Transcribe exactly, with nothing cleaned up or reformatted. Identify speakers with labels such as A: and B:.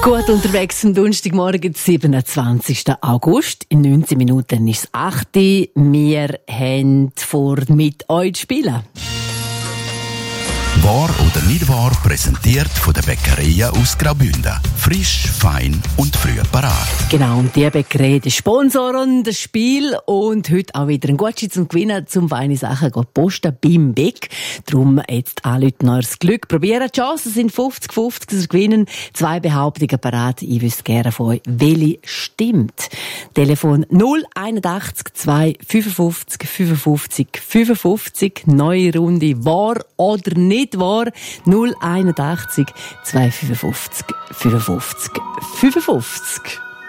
A: Gut unterwegs am Donnerstagmorgen, siebenundzwanzigsten August. In neunzehn Minuten ist es acht Uhr. Wir haben vor, mit euch zu spielen.
B: Wahr oder nicht wahr, präsentiert von der Bäckerei aus Graubünden. Frisch, fein und früh parat.
A: Genau, und die Bäckerei, die sponsoren das Spiel und heute auch wieder ein Gutschein zum Gewinnen, zum feine Sachen posten beim Bäck. Darum jetzt anrufen, neues Glück. Probieren die Chancen sind fünfzig fünfzig, dass gewinnen. Zwei Behauptungen parat. Ich wüsste gerne von euch, welche stimmt. Telefon null einundachtzig zwei fünfundfünfzig fünfundfünfzig fünfundfünfzig. Neue Runde, wahr oder nicht wahr? null einundachtzig zwei fünfundfünfzig fünfundfünfzig fünfundfünfzig.